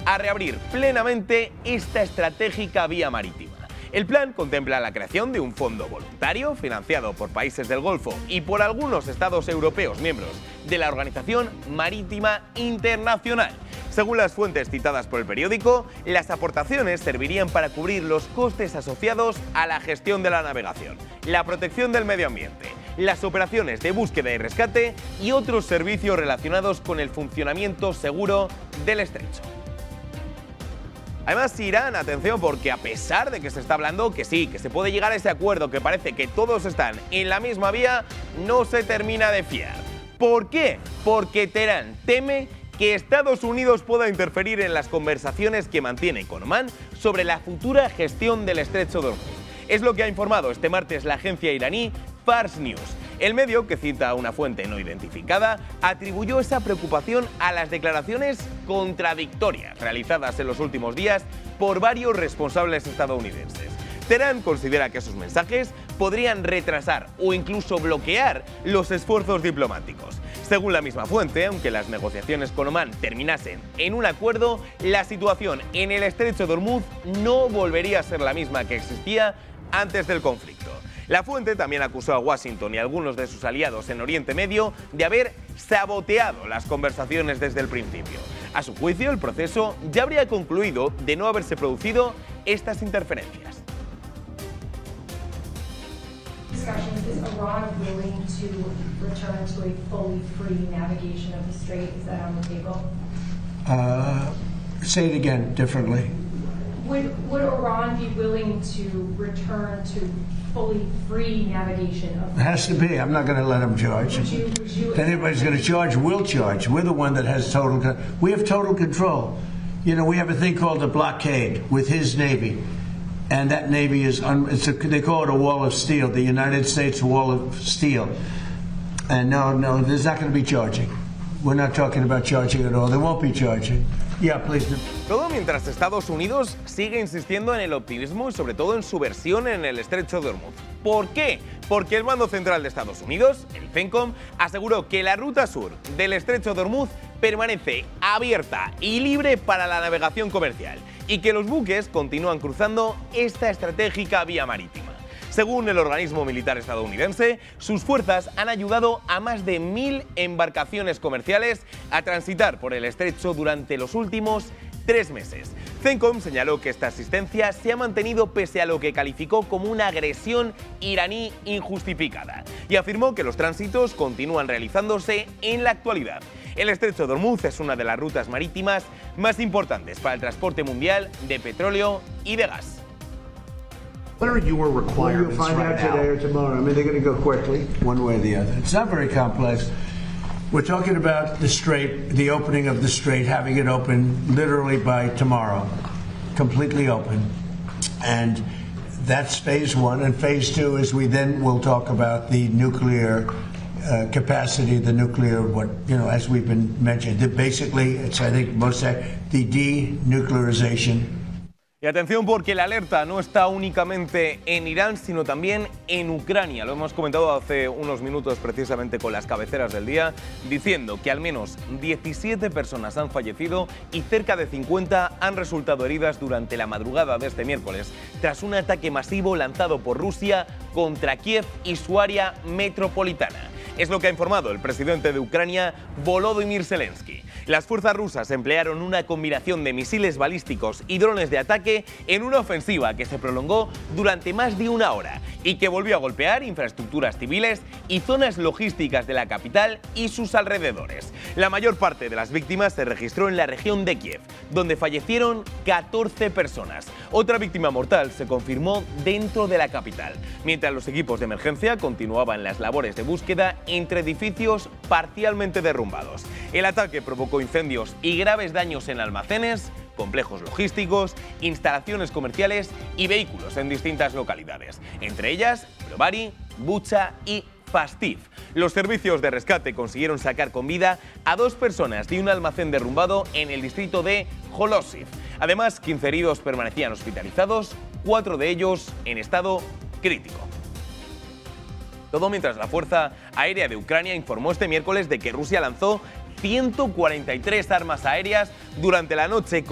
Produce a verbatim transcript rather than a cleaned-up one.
a reabrir plenamente esta estratégica vía marítima. El plan contempla la creación de un fondo voluntario financiado por países del Golfo y por algunos estados europeos miembros de la Organización Marítima Internacional. Según las fuentes citadas por el periódico, las aportaciones servirían para cubrir los costes asociados a la gestión de la navegación, la protección del medio ambiente, las operaciones de búsqueda y rescate y otros servicios relacionados con el funcionamiento seguro del estrecho. Además, Irán, atención, porque a pesar de que se está hablando que sí, que se puede llegar a ese acuerdo, que parece que todos están en la misma vía, no se termina de fiar. ¿Por qué? Porque Teherán teme que Estados Unidos pueda interferir en las conversaciones que mantiene con Omán sobre la futura gestión del estrecho de Hormuz. Es lo que ha informado este martes la agencia iraní Fars News. El medio, que cita a una fuente no identificada, atribuyó esa preocupación a las declaraciones contradictorias realizadas en los últimos días por varios responsables estadounidenses. Teherán considera que esos mensajes podrían retrasar o incluso bloquear los esfuerzos diplomáticos. Según la misma fuente, aunque las negociaciones con Omán terminasen en un acuerdo, la situación en el estrecho de Hormuz no volvería a ser la misma que existía antes del conflicto. La fuente también acusó a Washington y a algunos de sus aliados en Oriente Medio de haber saboteado las conversaciones desde el principio. A su juicio, el proceso ya habría concluido de no haberse producido estas interferencias. Discussions, is Iran willing to return to a fully free navigation of the strait? Is that on the table? Uh, say it again differently. Would, would Iran be willing to return to fully free navigation of the It has to be. I'm not going to let them charge. Would you, would you If anybody's going to charge, we'll charge. We're the one that has total control. We have total control. You know, we have a thing called a blockade with his Navy. And that Navy is, un, it's a, they call it a wall of steel, the United States wall of steel. And no, no, there's not going to be charging. We're not talking about charging at all. There won't be charging. Yeah, please do. Todo mientras Estados Unidos sigue insistiendo en el optimismo y sobre todo en su versión en el estrecho de Hormuz. ¿Por qué? Porque el mando central de Estados Unidos, el CENTCOM, aseguró que la ruta sur del estrecho de Hormuz permanece abierta y libre para la navegación comercial y que los buques continúan cruzando esta estratégica vía marítima. Según el organismo militar estadounidense, sus fuerzas han ayudado a más de mil embarcaciones comerciales a transitar por el estrecho durante los últimos tres meses. CENTCOM señaló que esta asistencia se ha mantenido pese a lo que calificó como una agresión iraní injustificada y afirmó que los tránsitos continúan realizándose en la actualidad. El estrecho de Hormuz es una de las rutas marítimas más importantes para el transporte mundial de petróleo y de gas. What are your requirements We'll find right out today now? or tomorrow. I mean, they're going to go quickly, one way or the other. It's not very complex. We're talking about the strait, the opening of the strait, having it open literally by tomorrow, completely open. And that's phase one. And phase two is we then will talk about the nuclear uh, capacity, the nuclear, what, you know, as we've been mentioned. The, basically, it's, I think, most the denuclearization. Y atención, porque la alerta no está únicamente en Irán, sino también en Ucrania. Lo hemos comentado hace unos minutos precisamente con las cabeceras del día, diciendo que al menos diecisiete personas han fallecido y cerca de cincuenta han resultado heridas durante la madrugada de este miércoles, tras un ataque masivo lanzado por Rusia contra Kiev y su área metropolitana. Es lo que ha informado el presidente de Ucrania, Volodymyr Zelensky. Las fuerzas rusas emplearon una combinación de misiles balísticos y drones de ataque en una ofensiva que se prolongó durante más de una hora y que volvió a golpear infraestructuras civiles y zonas logísticas de la capital y sus alrededores. La mayor parte de las víctimas se registró en la región de Kiev, donde fallecieron catorce personas. Otra víctima mortal se confirmó dentro de la capital, mientras los equipos de emergencia continuaban las labores de búsqueda entre edificios parcialmente derrumbados. El ataque provocó incendios y graves daños en almacenes, complejos logísticos, instalaciones comerciales y vehículos en distintas localidades, entre ellas Brovary, Bucha y Fastiv. Los servicios de rescate consiguieron sacar con vida a dos personas de un almacén derrumbado en el distrito de Holosiv. Además, quince heridos permanecían hospitalizados, cuatro de ellos en estado crítico. Todo mientras la Fuerza Aérea de Ucrania informó este miércoles de que Rusia lanzó ciento cuarenta y tres armas aéreas durante la noche